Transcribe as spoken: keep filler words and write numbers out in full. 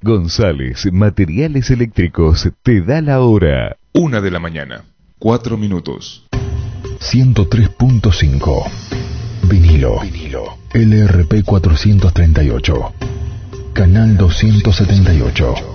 González Materiales Eléctricos te da la hora. Una de la mañana, cuatro minutos. ciento tres punto cinco. Vinilo. Vinilo. L R P cuatrocientos treinta y ocho. Canal doscientos setenta y ocho.